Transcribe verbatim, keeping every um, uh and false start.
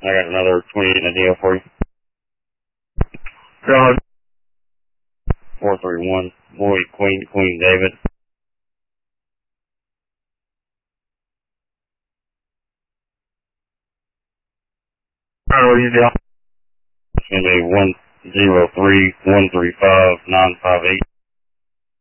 I got another twenty-eight in a deal for you. God. four three one, Boy, Queen, Queen David. Alright, what do you do? It's going to be one zero three one three five nine five eight.